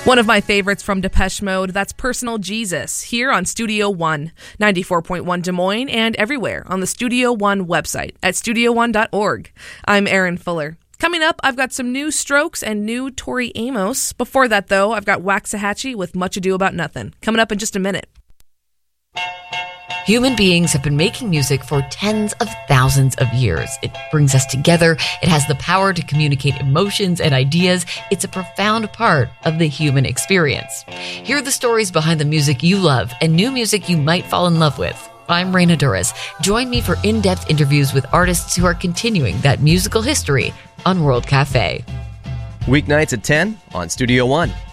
One of my favorites from Depeche Mode, that's Personal Jesus, here on Studio One, 94.1 Des Moines, and everywhere on the Studio One website at studio1.org. I'm Erin Fuller. Coming up, I've got some new Strokes and new Tori Amos. Before that, though, I've got Waxahachie with Much Ado About Nothing. Coming up in just a minute. Human beings have been making music for tens of thousands of years. It brings us together. It has the power to communicate emotions and ideas. It's a profound part of the human experience. Hear the stories behind the music you love and new music you might fall in love with. I'm Raina Duras. Join me for in-depth interviews with artists who are continuing that musical history on World Cafe. Weeknights at 10 on Studio One.